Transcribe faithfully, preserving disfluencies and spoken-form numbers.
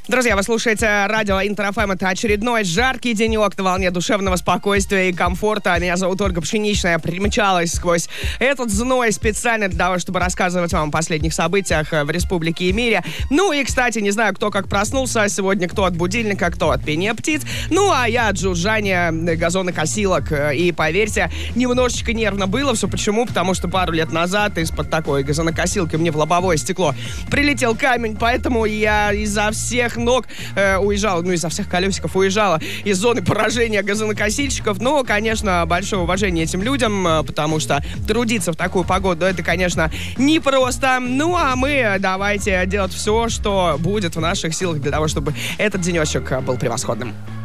Друзья, вы слушаете радио Интер-ФМ. Это очередной жаркий денек на волне душевного спокойствия и комфорта. Меня зовут Ольга Пшеничная. Я примчалась сквозь этот зной специально для того, чтобы рассказывать вам о последних событиях в республике и мире. Ну и, кстати, не знаю, кто как проснулся сегодня, кто от будильника, кто от пения птиц. Ну, а я от жужжания газонокосилок. И, поверьте, немножечко нервно было. Все почему? Потому что пару лет назад из-под такой газонокосилки мне в лобовое стекло прилетел камень, поэтому я изо всех ног э, уезжала, ну, изо всех колесиков уезжала из зоны поражения газонокосильщиков. Ну, конечно, большое уважение этим людям, э, потому что трудиться в такую погоду, это, конечно, непросто. Ну, а мы давайте делать все, что будет в наших силах для того, чтобы этот денечек был превосходным.